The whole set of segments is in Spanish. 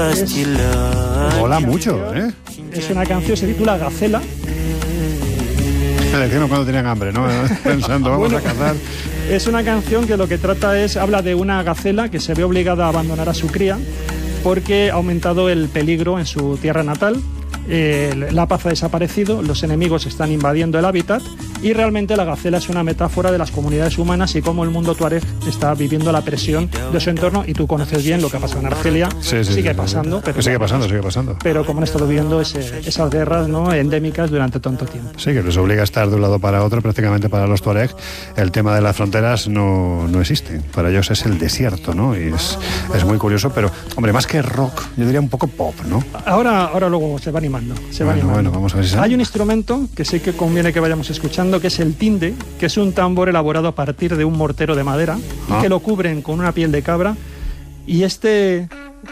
Mola mucho, ¿eh? Es una canción, se titula Gacela. Le decían cuando tenían hambre, ¿no? Pensando, vamos a cazar. Es una canción que lo que trata habla de una gacela que se ve obligada a abandonar a su cría porque ha aumentado el peligro en su tierra natal. La paz ha desaparecido, los enemigos están invadiendo el hábitat y realmente la gacela es una metáfora de las comunidades humanas y cómo el mundo tuareg está viviendo la presión de su entorno, y tú conoces bien lo que ha pasado en Argelia. Sigue pasando. Sigue pasando. Pero como han estado viviendo esas guerras, ¿no?, endémicas durante tanto tiempo. Sí, que les obliga a estar de un lado para otro. Prácticamente para los tuareg el tema de las fronteras no existe. Para ellos es el desierto, ¿no? Y es muy curioso, pero, hombre, más que rock, yo diría un poco pop, ¿no? Ahora luego se va animando. Bueno, vamos a ver si sale. Hay un instrumento que sí que conviene que vayamos escuchando, que es el tinde, que es un tambor elaborado a partir de un mortero de madera y que lo cubren con una piel de cabra. Y Hombre,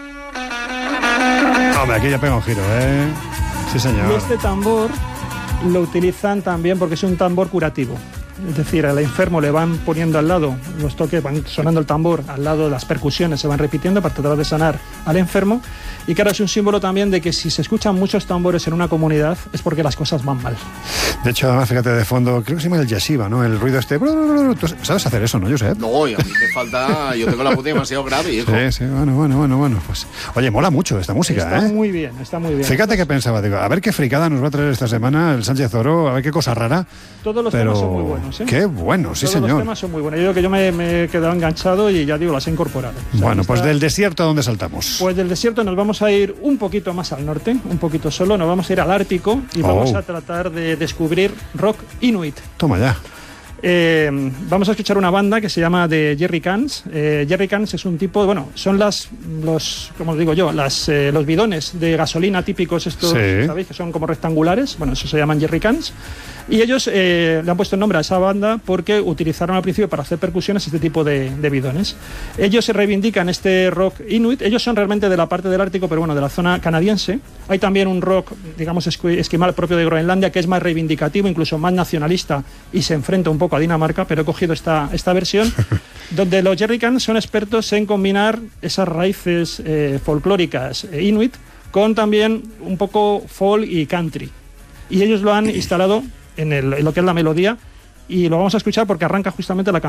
aquí ya pega un giro, ¿eh? Sí, señor. Y este tambor lo utilizan también porque es un tambor curativo. Es decir, al enfermo le van poniendo al lado los toques, van sonando el tambor al lado de las percusiones, se van repitiendo para tratar de sanar al enfermo. Y claro, es un símbolo también de que si se escuchan muchos tambores en una comunidad es porque las cosas van mal. De hecho, además, fíjate, de fondo, creo que se llama el yeshiva, ¿no? El ruido este. ¿Tú sabes hacer eso, no, Josep? No, y a mí me falta. Yo tengo la voz demasiado grave, hijo. Sí, bueno. Pues, oye, mola mucho esta música, está muy bien. Fíjate que pensaba, digo, a ver qué fricada nos va a traer esta semana el Sánchez Oro, a ver qué cosa rara. Todos los temas son muy buenos, ¿eh? Qué bueno, sí, Todos señor. Los temas son muy buenos. Yo creo que yo me he quedado enganchado y ya digo, las he incorporado. Bueno, pues del desierto, ¿a dónde saltamos? Pues del desierto nos vamos a ir un poquito más al norte, un poquito solo, nos vamos a ir al Ártico y vamos a tratar de descubrir rock inuit. Toma ya. Vamos a escuchar una banda que se llama The Jerry Cans. Jerry Cans es un tipo, son los como digo yo, los bidones de gasolina típicos estos, ¿sabéis? Que son como rectangulares, eso se llaman Jerry Cans. Y ellos le han puesto el nombre a esa banda porque utilizaron al principio para hacer percusiones este tipo de bidones. Ellos se reivindican este rock inuit. Ellos son realmente de la parte del Ártico, pero de la zona canadiense. Hay también un rock, digamos, esquimal propio de Groenlandia, que es más reivindicativo, incluso más nacionalista, y se enfrenta un poco a Dinamarca, pero he cogido esta versión, donde los Jerry Cans son expertos en combinar esas raíces folclóricas inuit con también un poco folk y country. Y ellos lo han instalado en lo que es la melodía, y lo vamos a escuchar porque arranca justamente la canción.